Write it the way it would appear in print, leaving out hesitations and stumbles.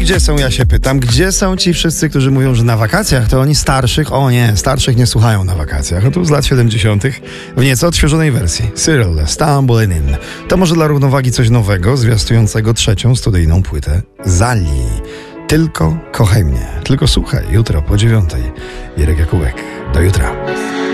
gdzie są, ja się pytam, gdzie są ci wszyscy, którzy mówią, że na wakacjach to oni starszych, o nie, starszych nie słuchają na wakacjach. A tu z lat 70. w nieco odświeżonej wersji. Cyril, Stumbling In. To może dla równowagi coś nowego, zwiastującego trzecią studyjną płytę Zali. Tylko kochaj mnie, tylko słuchaj, jutro po 9:00. Irek Jakubek, do jutra.